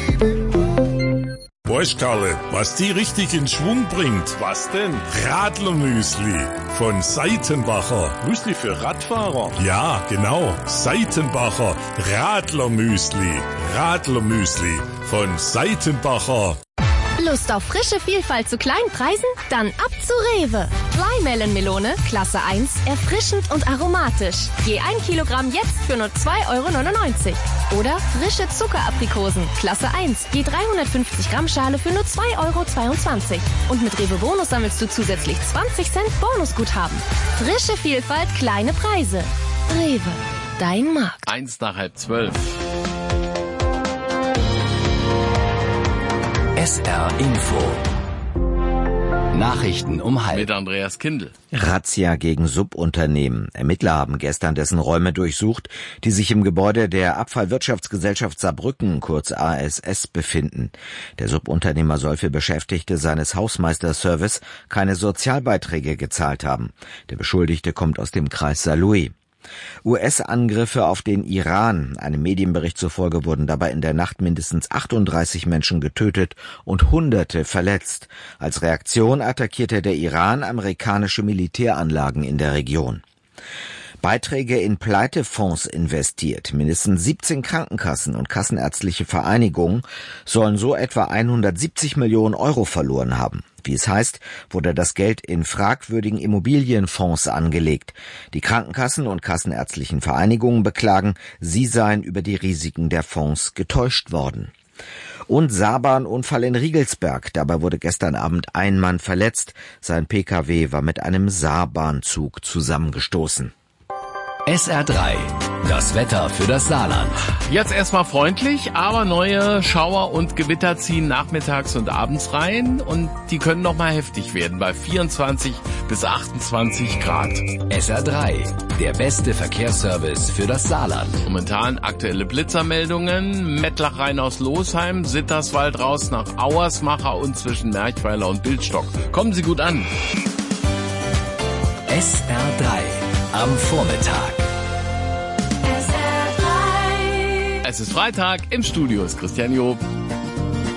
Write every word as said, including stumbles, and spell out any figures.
Weißt, Karle, was die richtig in Schwung bringt? Was denn? Radlermüsli von Seitenbacher. Müsli für Radfahrer? Ja, genau. Seitenbacher Radlermüsli. Radlermüsli von Seitenbacher. Lust auf frische Vielfalt zu kleinen Preisen? Dann ab zu Rewe. Flymelon-Melone, Klasse eins, erfrischend und aromatisch. Je ein Kilogramm jetzt für nur zwei Euro neunundneunzig. Oder frische Zuckeraprikosen, Klasse eins, je dreihundertfünfzig Gramm Schale für nur zwei Euro zweiundzwanzig. Und mit Rewe Bonus sammelst du zusätzlich zwanzig Cent Bonusguthaben. Frische Vielfalt, kleine Preise. Rewe, dein Markt. Eins nach halb zwölf. S R Info. Nachrichten um halb. Mit Andreas Kindl. Razzia gegen Subunternehmen. Ermittler haben gestern dessen Räume durchsucht, die sich im Gebäude der Abfallwirtschaftsgesellschaft Saarbrücken, kurz A S S, befinden. Der Subunternehmer soll für Beschäftigte seines Hausmeisterservice keine Sozialbeiträge gezahlt haben. Der Beschuldigte kommt aus dem Kreis Saarlouis. U S-Angriffe auf den Iran. Einem Medienbericht zufolge wurden dabei in der Nacht mindestens achtunddreißig Menschen getötet und Hunderte verletzt. Als Reaktion attackierte der Iran amerikanische Militäranlagen in der Region. Beiträge in Pleitefonds investiert. Mindestens siebzehn Krankenkassen und kassenärztliche Vereinigungen sollen so etwa hundertsiebzig Millionen Euro verloren haben. Wie es heißt, wurde das Geld in fragwürdigen Immobilienfonds angelegt. Die Krankenkassen und kassenärztlichen Vereinigungen beklagen, sie seien über die Risiken der Fonds getäuscht worden. Und Saarbahnunfall in Riegelsberg. Dabei wurde gestern Abend ein Mann verletzt. Sein Pkw war mit einem Saarbahnzug zusammengestoßen. S R drei. Das Wetter für das Saarland. Jetzt erstmal freundlich, aber neue Schauer und Gewitter ziehen nachmittags und abends rein und die können noch mal heftig werden bei vierundzwanzig bis achtundzwanzig Grad. S R drei. Der beste Verkehrsservice für das Saarland. Momentan aktuelle Blitzermeldungen. Mettlach rein aus Losheim, Sitterswald raus nach Auersmacher und zwischen Merchweiler und Bildstock. Kommen Sie gut an. S R drei. Am Vormittag. Es ist Freitag, im Studio ist Christian Job.